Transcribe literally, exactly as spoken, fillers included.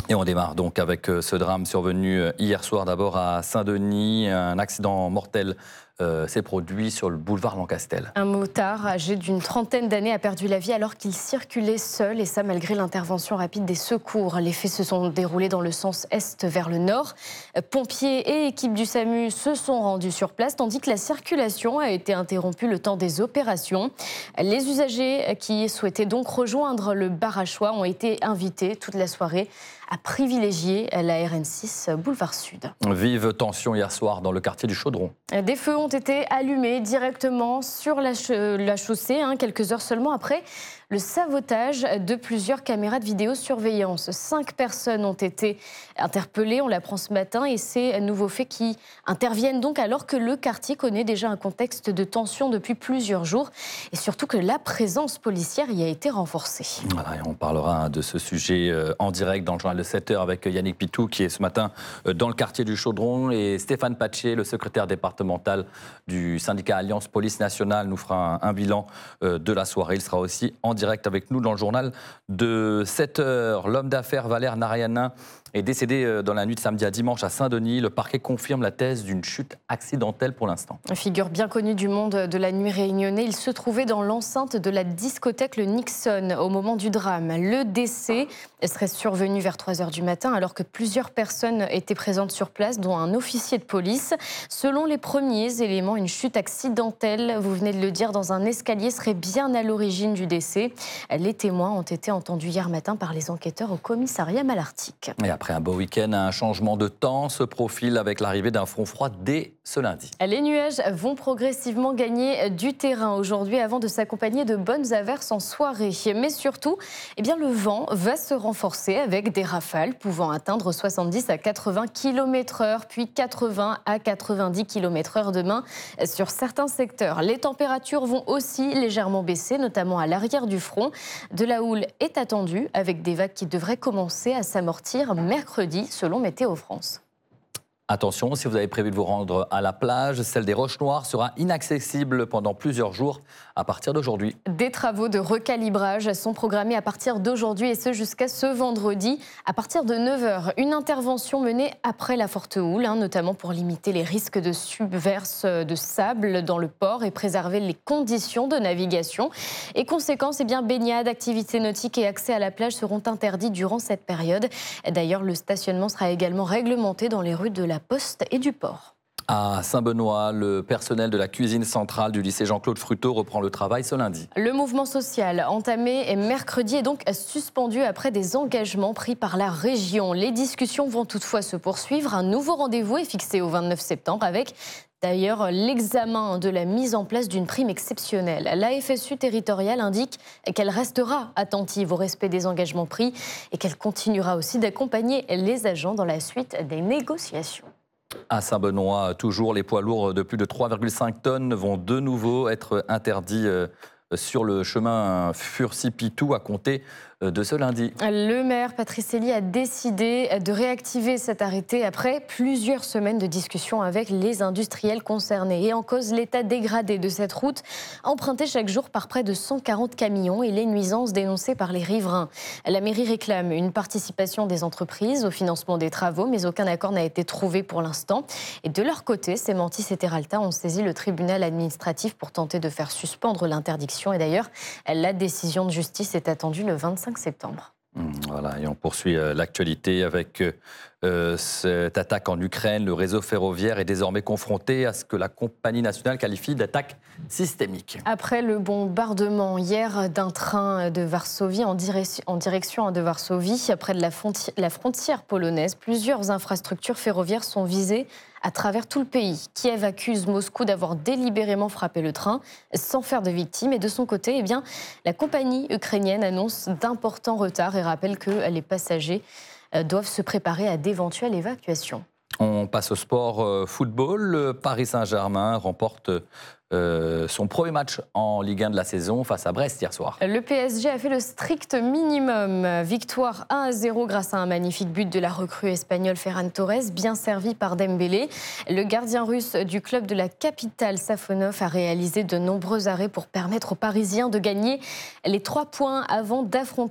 Et on démarre donc avec ce drame survenu hier soir d'abord à Saint-Denis. Un accident mortel euh, s'est produit sur le boulevard Lancastel. Un motard âgé d'une trentaine d'années a perdu la vie alors qu'il circulait seul, et ça malgré l'intervention rapide des secours. Les faits se sont déroulés dans le sens est vers le nord. Pompiers et équipes du SAMU se sont rendus sur place, tandis que la circulation a été interrompue le temps des opérations. Les usagers qui souhaitaient donc rejoindre le bar à choix ont été invités toute la soirée à privilégier la R N six boulevard Sud. Vive tension hier soir dans le quartier du Chaudron. Des feux ont été allumés directement sur la, ch la chaussée, hein, quelques heures seulement après le sabotage de plusieurs caméras de vidéosurveillance. Cinq personnes ont été interpellées, on l'apprend ce matin, et ces nouveaux faits qui interviennent donc alors que le quartier connaît déjà un contexte de tension depuis plusieurs jours, et surtout que la présence policière y a été renforcée. Voilà, et on parlera de ce sujet en direct dans le journal de sept heures avec Yannick Pitou qui est ce matin dans le quartier du Chaudron, et Stéphane Patché, le secrétaire départemental du syndicat Alliance Police Nationale, nous fera un, un bilan de la soirée. Il sera aussi en direct avec nous dans le journal de sept heures. L'homme d'affaires Valère Narayanin est décédé dans la nuit de samedi à dimanche à Saint-Denis. Le parquet confirme la thèse d'une chute accidentelle pour l'instant. Figure bien connue du monde de la nuit réunionnais, il se trouvait dans l'enceinte de la discothèque Le Nixon au moment du drame. Le décès serait survenu vers trois heures du matin alors que plusieurs personnes étaient présentes sur place, dont un officier de police. Selon les premiers éléments, une chute accidentelle, vous venez de le dire, dans un escalier serait bien à l'origine du décès. Les témoins ont été entendus hier matin par les enquêteurs au commissariat Malartic. Et après un beau week-end, un changement de temps se profile avec l'arrivée d'un front froid dès ce lundi. Les nuages vont progressivement gagner du terrain aujourd'hui avant de s'accompagner de bonnes averses en soirée. Mais surtout, eh bien, le vent va se renforcer avec des rafales pouvant atteindre soixante-dix à quatre-vingts kilomètres heure, puis quatre-vingts à quatre-vingt-dix kilomètres heure demain sur certains secteurs. Les températures vont aussi légèrement baisser, notamment à l'arrière du front. De la houle est attendue avec des vagues qui devraient commencer à s'amortir mercredi selon Météo France. Attention, si vous avez prévu de vous rendre à la plage, celle des Roches Noires sera inaccessible pendant plusieurs jours à partir d'aujourd'hui. Des travaux de recalibrage sont programmés à partir d'aujourd'hui et ce jusqu'à ce vendredi. À partir de neuf heures, une intervention menée après la forte houle, hein, notamment pour limiter les risques de subverse de sable dans le port et préserver les conditions de navigation. Et conséquence, eh bien, baignade, activités nautiques et accès à la plage seront interdits durant cette période. D'ailleurs, le stationnement sera également réglementé dans les rues de la Poste et du port. À Saint-Benoît, le personnel de la cuisine centrale du lycée Jean-Claude Fruteau reprend le travail ce lundi. Le mouvement social entamé mercredi est donc suspendu après des engagements pris par la région. Les discussions vont toutefois se poursuivre. Un nouveau rendez-vous est fixé au vingt-neuf septembre avec d'ailleurs l'examen de la mise en place d'une prime exceptionnelle. La F S U territoriale indique qu'elle restera attentive au respect des engagements pris et qu'elle continuera aussi d'accompagner les agents dans la suite des négociations. À Saint-Benoît, toujours, les poids lourds de plus de trois virgule cinq tonnes vont de nouveau être interdits sur le chemin Furcy-Pitou à compter de ce lundi. Le maire Patrice Elie a décidé de réactiver cet arrêté après plusieurs semaines de discussions avec les industriels concernés. Et en cause, l'état dégradé de cette route, empruntée chaque jour par près de cent quarante camions et les nuisances dénoncées par les riverains. La mairie réclame une participation des entreprises au financement des travaux, mais aucun accord n'a été trouvé pour l'instant. Et de leur côté, Sementis et Terralta ont saisi le tribunal administratif pour tenter de faire suspendre l'interdiction. Et d'ailleurs, la décision de justice est attendue le vingt-cinq septembre. Voilà, et on poursuit l'actualité avec euh, cette attaque en Ukraine. Le réseau ferroviaire est désormais confronté à ce que la compagnie nationale qualifie d'attaque systémique. Après le bombardement hier d'un train de Varsovie en, direction, en direction de Varsovie, près de la, la frontière polonaise, plusieurs infrastructures ferroviaires sont visées à travers tout le pays. Kiev accuse Moscou d'avoir délibérément frappé le train sans faire de victimes. Et de son côté, eh bien, la compagnie ukrainienne annonce d'importants retards et rappelle que les passagers doivent se préparer à d'éventuelles évacuations. On passe au sport euh, football. Le Paris Saint-Germain remporte euh, son premier match en Ligue un de la saison face à Brest hier soir. Le P S G a fait le strict minimum. Victoire un à zéro grâce à un magnifique but de la recrue espagnole Ferran Torres, bien servi par Dembélé. Le gardien russe du club de la capitale, Safonov, a réalisé de nombreux arrêts pour permettre aux Parisiens de gagner les trois points avant d'affronter